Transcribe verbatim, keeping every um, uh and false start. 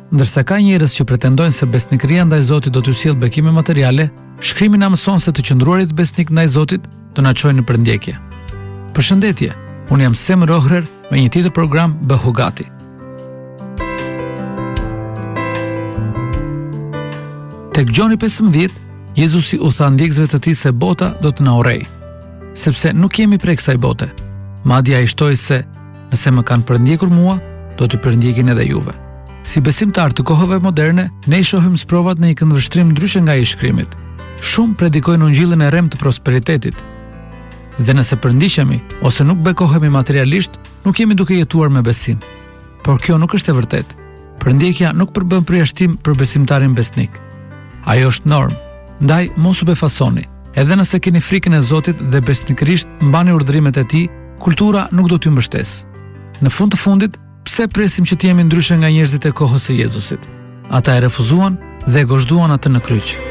Ndërsa ka njerëz që pretendojnë se besnikëria ndaj Zotit do t'ju sjellë bekime materiale, shkrimi na mëson se të qëndruarit besnik ndaj Zotit do na çojë në përndjekje. Përshëndetje, unë jam Semër Ohrer me një tjetër program Bëhu Gati. Tek Gjoni pesëmbëdhjetë, Jezusi u tha ndjekësve të tij se bota do të na urrejë, sepse nuk jemi prej kësaj bote. Madje ai shtoi se nëse më kanë përndjekur mua, do t'i përndjekin edhe juve. Si besimtar të kohëve moderne, ne i shohim sprovat në një këndvështrim ndryshe nga i shkrimit. Shumë predikojnë ungjillin e rrem të prosperitetit. Dhe nëse përndiqemi ose nuk bekohemi materialisht, nuk jemi duke jetuar me besim. Por kjo nuk është e vërtetë. Përndjekja nuk përbën përjashtim për besimtarin besnik. Ajo është normë. Ndaj mos u befasoni. Edhe nëse keni frikën e Zotit dhe besnikërisht mbani urdhrimet e Tij, kultura nuk do t'ju mbështesë. Në fund të fundit, pse presim që të jemi ndryshe nga njerëzit e kohës së Jezusit? Ata e refuzuan dhe e gozhduan atë në kryq.